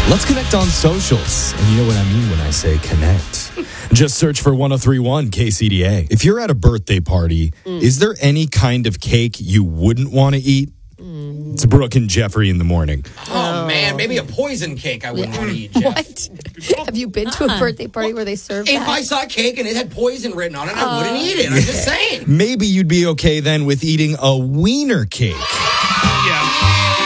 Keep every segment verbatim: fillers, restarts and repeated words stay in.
Let's connect on socials. And you know what I mean when I say connect. Just search for one oh three point one K C D A. If you're at a birthday party, mm. is there any kind of cake you wouldn't want to eat? Mm. It's Brooke and Jeffrey in the morning. Oh, oh. man, maybe a poison cake I wouldn't yeah. want to eat, Jeff. What? Have you been to a birthday party well, where they serve if that? If I saw a cake and it had poison written on it, I uh, wouldn't eat it. I'm just saying. Maybe you'd be okay then with eating a wiener cake. Yeah.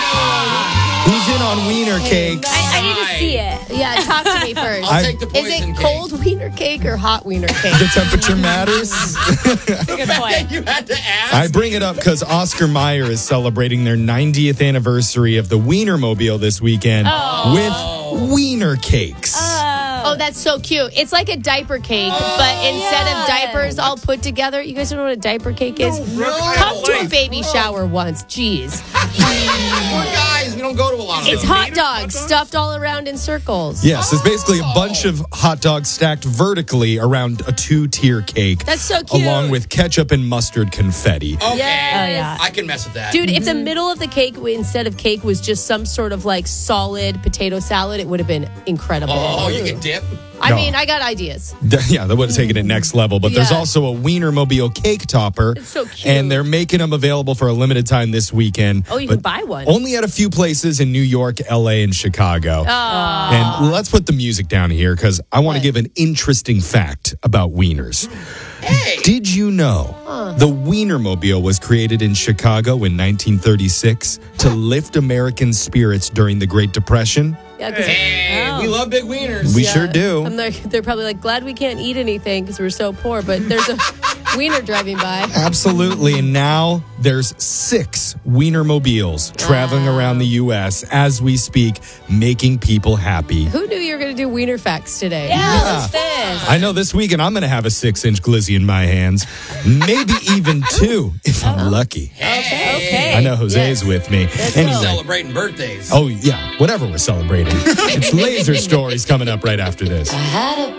Who's in on wiener cakes? I, I need to see it. Yeah, talk to me first. I'll take the poison Is it cake. cold wiener cake or hot wiener cake? The temperature matters. That's a good point. You had to ask. I bring it up because Oscar Mayer is celebrating their ninetieth anniversary of the Wienermobile this weekend oh. with wiener cakes. Oh. Oh, that's so cute. It's like a diaper cake, oh, but instead yeah. of diapers all put together, you guys don't know what a diaper cake is? No, Come to a baby shower once. Jeez. We're guys. We don't go to a lot of It's them. hot dogs stuffed all around in circles. Yes, it's basically a bunch of hot dogs stacked vertically around a two-tier cake. That's so cute. Along with ketchup and mustard confetti. Okay. Yes. Oh, yeah. I can mess with that. Dude, if the middle of the cake instead of cake was just some sort of like solid potato salad, it would have been incredible. Oh, you can dip? I No. mean, I got ideas. Yeah, that would have taken it next level. But there's Yeah. also a Wienermobile cake topper. It's so cute. And they're making them available for a limited time this weekend. Oh, you but can buy one. Only at a few places in New York, L A, and Chicago. Aww. And let's put the music down here because I want to give an interesting fact about wieners. Hey. Did you know huh. the Wienermobile was created in Chicago in nineteen thirty-six to lift American spirits during the Great Depression? Yeah, 'cause- Hey, oh. we love big wieners. We Yeah. sure do. I'm like, they're probably like, glad we can't eat anything because we're so poor, but there's a wiener driving by. Absolutely. And now there's six Wienermobiles traveling Wow. around the U S as we speak, making people happy. Who knew you were going to do wiener facts today? Yeah, Yeah. what's this? I know this weekend I'm going to have a six-inch glizzy in my hands. Maybe even two, if I'm lucky. Hey. Okay. I know Jose's Yes. with me. Let's Anyway. go. Celebrating birthdays. Oh, yeah, whatever we're celebrating. It's Laser Stories coming up right after this. I had a